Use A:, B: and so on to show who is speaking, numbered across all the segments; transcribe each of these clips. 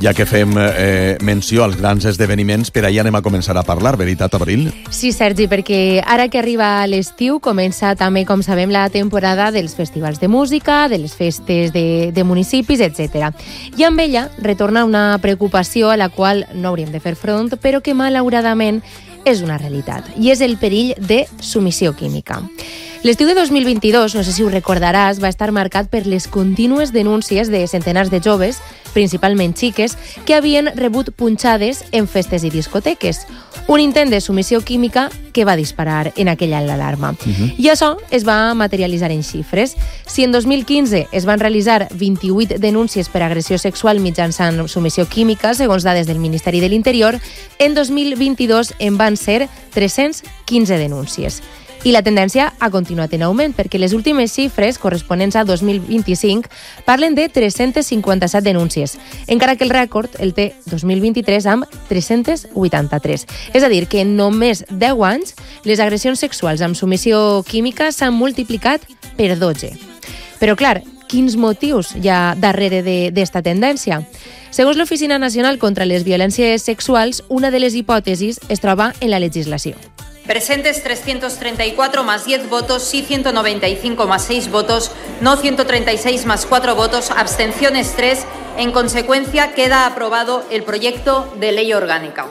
A: Ja que fem menció als grans esdeveniments, per ahir anem a començar a parlar, veritat, Abril?
B: Sí, Sergi, perquè ara que arriba l'estiu comença també, com sabem, la temporada dels festivals de música, de les festes de municipis, etc. I amb ella retorna una preocupació a la qual no hauríem de fer front, però que malauradament és una realitat, i és el perill de submissió química. L'estiu de 2022, no sé si ho recordaràs, va estar marcat per les contínues denúncies de centenars de joves, principalment xiques, que havien rebut punxades en festes i discoteques. Un intent de submissió química que va disparar en aquell any l'alarma. I això es va materialitzar en xifres. Si en 2015 es van realitzar 28 denúncies per agressió sexual mitjançant submissió química, segons dades del Ministeri de l'Interior, en 2022 en van ser 315 denúncies. I la tendència ha continuat en augment, perquè les últimes xifres, corresponents a 2025, parlen de 357 denúncies, encara que el rècord el té 2023 amb 383. És a dir, que en només 10 anys les agressions sexuals amb submissió química s'han multiplicat per 12. Però, clar, quins motius hi ha darrere d'esta tendència? Segons l'Oficina Nacional contra les Violències Sexuals, una de les hipòtesis es troba en la legislació.
C: Presentes 334 más 10 votos, sí 195 más 6 votos, no 136 más 4 votos, abstenciones 3. En consecuencia, queda aprobado el proyecto de ley orgánica.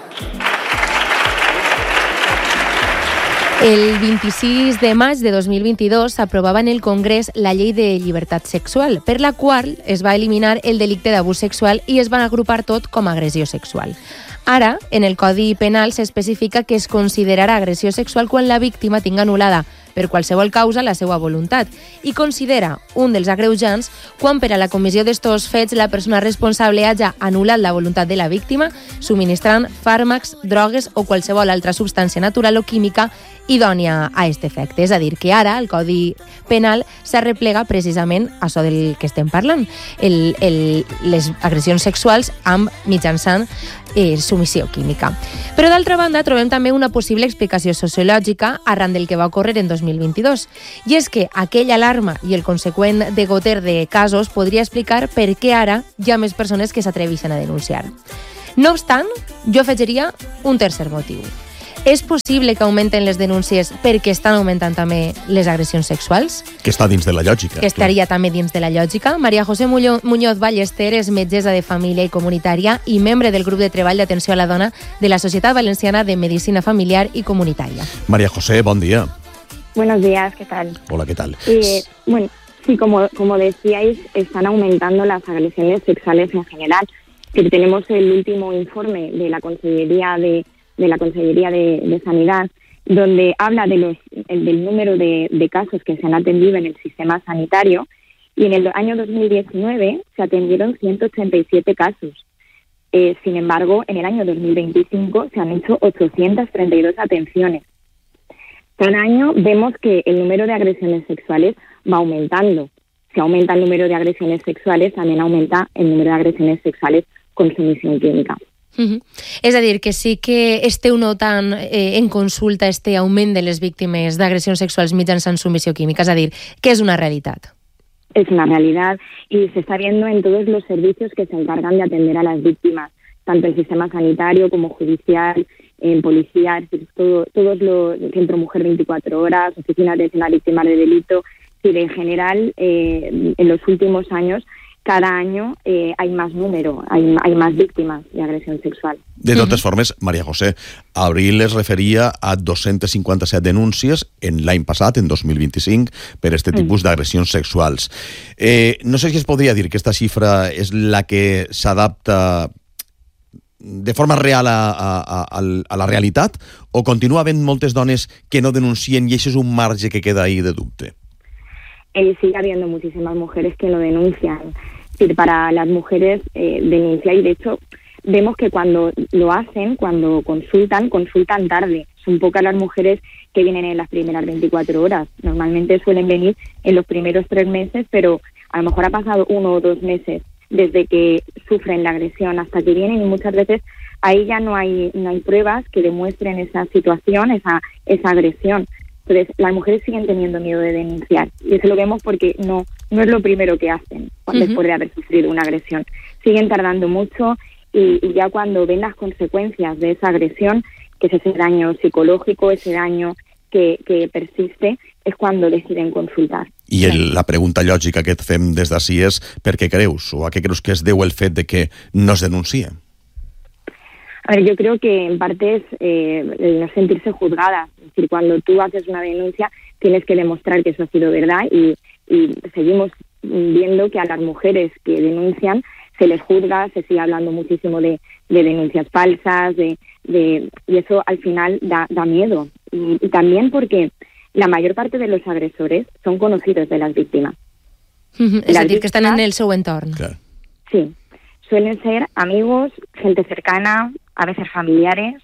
B: El 26 de maig de 2022 s'aprovava en el Congrés la Llei de Llibertat Sexual, per la qual es va eliminar el delicte d'abús sexual i es va agrupar tot com a agressió sexual. Ara, en el Codi Penal s'especifica que es considerarà agressió sexual quan la víctima tinga anul·lada per qualsevol causa la seva voluntat i considera un dels agreujants quan per a la comissió d'estos fets la persona responsable hagi anul·lat la voluntat de la víctima subministrant fàrmacs, drogues o qualsevol altra substància natural o química idònia a aquest efecte. És a dir, que ara el Codi Penal s'arreplega precisament a això del que estem parlant, les agressions sexuals mitjançant submissió química. Però d'altra banda trobem també una possible explicació sociològica arran del que va ocórrer en 2022, i és que aquella alarma i el conseqüent degoter de casos podria explicar per què ara hi ha més persones que s'atreveixen a denunciar. No obstant, jo afegiria un tercer motiu. És possible que augmenten les denúncies perquè estan augmentant també les agressions sexuals?
A: Que està dins de la lògica.
B: Que estaria també dins de la lògica. María José Muñoz Ballester és metgessa de família i comunitària i membre del grup de treball d'atenció a la dona de la Societat Valenciana de Medicina Familiar y Comunitaria.
A: María José, buen día.
D: Buenos días, ¿qué tal?
A: Hola, ¿qué tal?
D: Bueno, sí, como decíais, están aumentando las agresiones sexuales en general. Si tenemos el último informe de la Consellería de Sanidad, donde habla del número de casos que se han atendido en el sistema sanitario, y en el año 2019 se atendieron 187 casos. Sin embargo, en el año 2025 se han hecho 832 atenciones. Cada año vemos que el número de agresiones sexuales va aumentando. Si aumenta el número de agresiones sexuales, también aumenta el número de agresiones sexuales con submisión química.
B: És a dir, que sí que esteu notant en consulta este augment de les víctimes d'agressions sexuals mitjançant submissió química, és a dir, que és una realitat.
D: Es una realidad y se está viendo en todos los servicios que se encargan de atender a las víctimas, tanto el sistema sanitario como judicial, en policía, es decir, todos los Centro Mujer 24 horas, oficinas de atención a víctimas de delito, y en general en los últimos años cada año hay más número, hay más víctimas de agresión sexual.
A: De totes formes, María José, Abril es referia a 257 denúncies en l'any passat, en 2025, per aquest tipus d'agressions sexuals. No sé si es podria dir que aquesta xifra és la que s'adapta de forma real a la realitat, o continua havent moltes dones que no denuncien i això és un marge que queda ahí de dubte?
D: Sigue habiendo muchísimas mujeres que lo denuncian. Es decir, para las mujeres denunciar, y de hecho vemos que cuando lo hacen, cuando consultan tarde. Son pocas las mujeres que vienen en las primeras 24 horas. Normalmente suelen venir en los primeros 3 meses, pero a lo mejor ha pasado 1 o 2 meses desde que sufren la agresión hasta que vienen, y muchas veces ahí ya no hay pruebas que demuestren esa situación, esa agresión. Entonces, las mujeres siguen teniendo miedo de denunciar, y eso lo vemos porque no es lo primero que hacen después de haber sufrido una agresión. Siguen tardando mucho y ya cuando ven las consecuencias de esa agresión, que es ese daño psicológico, ese daño que persiste, és quan deciden consultar.
A: I la pregunta lògica que et fem des d'ací és per què creus, o a què creus que es deu el fet de que no es denuncia?
D: A ver, yo creo que en parte es el no sentirse juzgada. Es decir, cuando tú haces una denuncia, tienes que demostrar que eso ha sido verdad y seguimos viendo que a las mujeres que denuncian se les juzga, se sigue hablando muchísimo de denuncias falsas, y eso al final da miedo. Y también porque la mayor parte de los agresores son conocidos de las víctimas.
B: Es decir, que están en el seu entorn.
A: Claro.
D: Sí, suelen ser amigos, gente cercana, a veces familiares,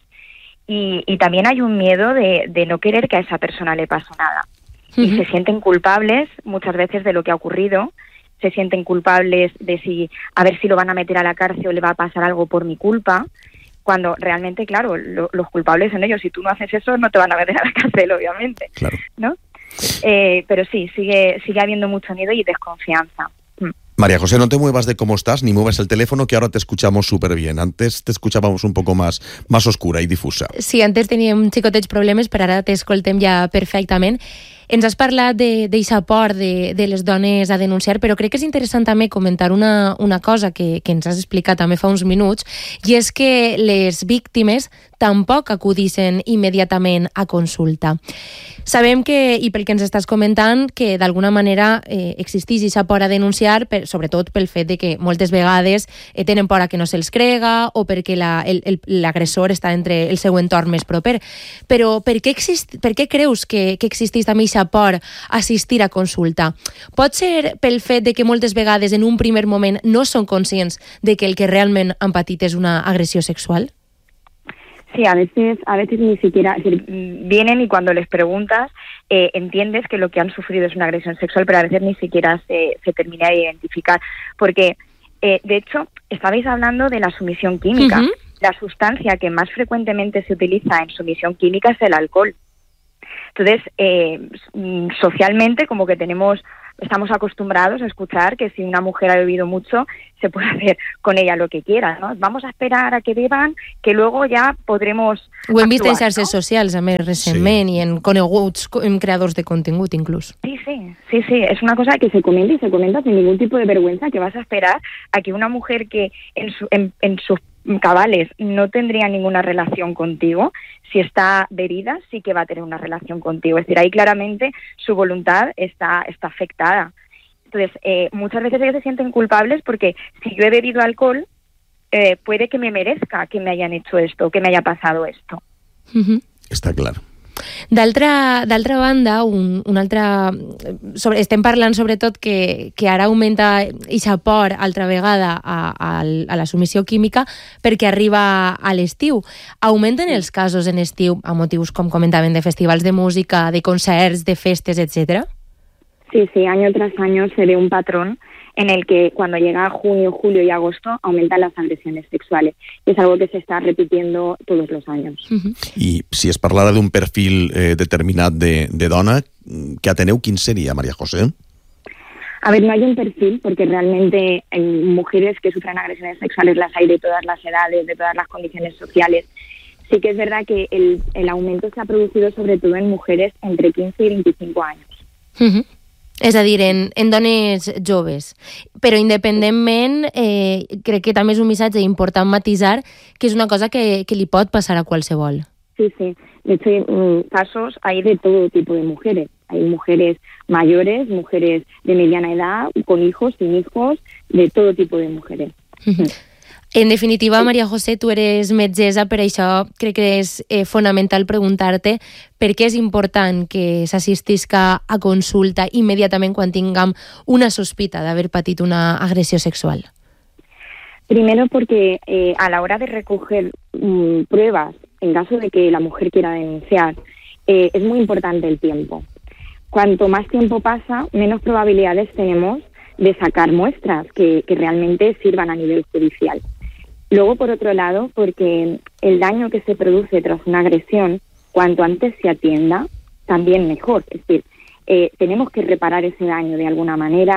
D: y también hay un miedo de no querer que a esa persona le pase nada. Y se sienten culpables muchas veces de lo que ha ocurrido, se sienten culpables de a ver si lo van a meter a la cárcel o le va a pasar algo por mi culpa, cuando realmente, claro, los culpables son ellos. Si tú no haces eso, no te van a meter a la cárcel, obviamente.
A: Claro.
D: ¿No? Pero sí, sigue habiendo mucho miedo y desconfianza.
A: María José, no te muevas de cómo estás, ni muevas el teléfono, que ahora te escuchamos súper bien. Antes te escuchábamos un poco más oscura y difusa.
B: Sí, antes teníem xicotets problemes, però ara t'escoltem ja perfectament. Ens has parlat d'aquest por de les dones a denunciar, però crec que és interessant també comentar una cosa que ens has explicat també fa uns minuts, i és que les víctimes tampoc acudissin immediatament a consulta. Sabem que, i pel que ens estàs comentant, que d'alguna manera existeix aquesta por a denunciar, sobretot pel fet de que moltes vegades tenen por a que no se'ls crega o perquè l'agressor està entre el seu entorn més proper. Però per què creus que existeix també aquesta por a assistir a consulta? Pot ser pel fet de que moltes vegades en un primer moment no són conscients de que el que realment han patit és una agressió sexual?
D: Sí, a veces ni siquiera, es decir, vienen y cuando les preguntas entiendes que lo que han sufrido es una agresión sexual, pero a veces ni siquiera se termina de identificar. Porque, de hecho, estabais hablando de la sumisión química. La sustancia que más frecuentemente se utiliza en sumisión química es el alcohol. Entonces, socialmente como que estamos acostumbrados a escuchar que si una mujer ha bebido mucho, se puede hacer con ella lo que quiera, ¿no? Vamos a esperar a que beban, que luego ja podremos
B: Ho hem vist en xarxes socials, a més, recentment, i en coneguts creadors de contingut, inclús.
D: Sí, es una cosa que se comenta y se comenta sin ningún tipo de vergüenza, que vas a esperar a que una mujer que en sus cabales no tendría ninguna relación contigo, si está bebida, sí que va a tener una relación contigo. Es decir, ahí claramente su voluntad está afectada. Entonces, muchas veces ellos se sienten culpables porque si yo he bebido alcohol, puede que me merezca que me hayan hecho esto, que me haya pasado esto.
A: Està clar.
B: D'altra banda, estem parlant sobretot que ara augmenta aquesta por altra vegada a la submissió química perquè arriba a l'estiu. Augmenten els casos en estiu a motius, com comentaven, de festivals de música, de concerts, de festes, etc.
D: Sí, año tras año se ve un patrón en el que cuando llega junio, julio y agosto aumentan las agresiones sexuales. Y es algo que se está repitiendo todos los años.
A: I si es parlara d'un perfil determinat de dona, que ateneu, quin seria, María José?
D: A ver, no hay un perfil, porque realmente en mujeres que sufren agresiones sexuales las hay de todas las edades, de todas las condiciones sociales. Sí que es verdad que el aumento se ha producido sobre todo en mujeres entre 15 y 25 años.
B: És a dir, en dones joves. Però independentment, crec que també és un missatge important matisar que és una cosa que li pot passar a qualsevol.
D: Sí. De hecho, casos hay de todo tipo de mujeres. Hay mujeres mayores, mujeres de mediana edad, con hijos, sin hijos, de todo tipo de mujeres.
B: En definitiva, María José, tu eres metgessa, per això crec que és fonamental preguntar-te per què és important que s'assistisca a consulta immediatament quan tinguem una sospita d'haver patit una agressió sexual.
D: Primero porque a la hora de recoger pruebas, en caso de que la mujer quiera denunciar, es muy importante el tiempo. Cuanto más tiempo pasa, menos probabilidades tenemos de sacar muestras que realmente sirvan a nivel judicial. Luego, por otro lado, porque el daño que se produce tras una agresión, cuanto antes se atienda, también mejor. Es decir, tenemos que reparar ese daño de alguna manera,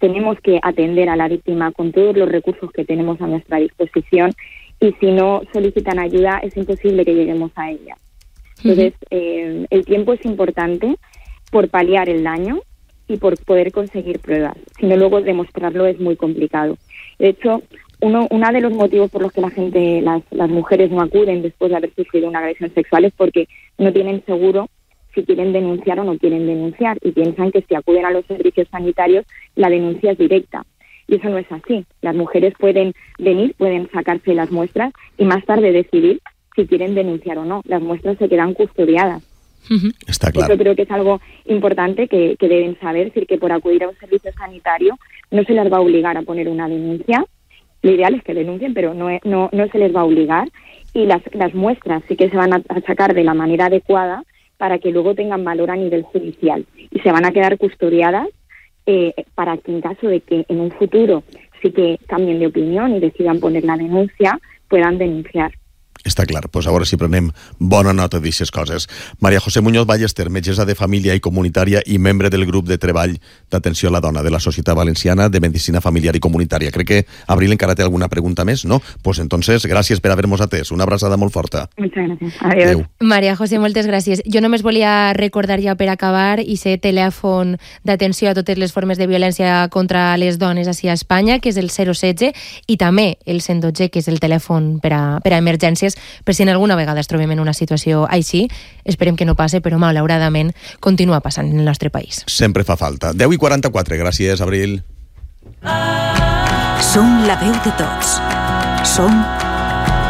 D: tenemos que atender a la víctima con todos los recursos que tenemos a nuestra disposición, y si no solicitan ayuda es imposible que lleguemos a ella. Entonces, el tiempo es importante por paliar el daño y por poder conseguir pruebas. Si no, luego demostrarlo es muy complicado. De hecho, uno de los motivos por los que las mujeres no acuden después de haber sufrido una agresión sexual es porque no tienen seguro si quieren denunciar o no quieren denunciar, y piensan que si acuden a los servicios sanitarios la denuncia es directa. Y eso no es así. Las mujeres pueden venir, pueden sacarse las muestras y más tarde decidir si quieren denunciar o no. Las muestras se quedan custodiadas.
A: Está claro.
D: Eso creo que es algo importante que deben saber, es decir, que por acudir a un servicio sanitario no se les va a obligar a poner una denuncia. Lo ideal es que denuncien, pero no se les va a obligar. Y las muestras sí que se van a sacar de la manera adecuada para que luego tengan valor a nivel judicial. Y se van a quedar custodiadas para que en caso de que en un futuro sí que cambien de opinión y decidan poner la denuncia, puedan denunciar.
A: Està clar, doncs a veure si prenem bona nota d'aixes coses. Maria José Muñoz Ballester, metgessa de família i comunitària i membre del grup de treball d'atenció a la dona de la Societat Valenciana de Medicina Familiar i Comunitària. Crec que Abril encara té alguna pregunta més, ¿no? Pues entonces, gràcies per haver-nos atès. Una abraçada molt forta.
D: Muchas gracias. Adiós.
A: Adéu.
B: Maria José, moltes gràcies. Jo només volia recordar ja per acabar i ser telèfon d'atenció a totes les formes de violència contra les dones així a Espanya, que és el 016, i també el 112, que és el telèfon per a emergències, per si en alguna vegada es trobem en una situació així. Esperem que no passe, però malauradament continua passant en el nostre país.
A: Sempre fa falta. 10:44, gràcies, Abril.
E: Som la veu de tots. Som